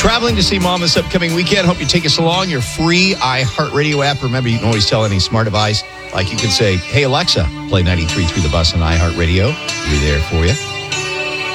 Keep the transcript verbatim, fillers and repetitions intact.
Traveling to see Mom this upcoming weekend. Hope you take us along. Your free iHeartRadio app. Remember, you can always tell any smart device, like you can say, hey, Alexa, play ninety-three through the bus on iHeartRadio. We're there for you.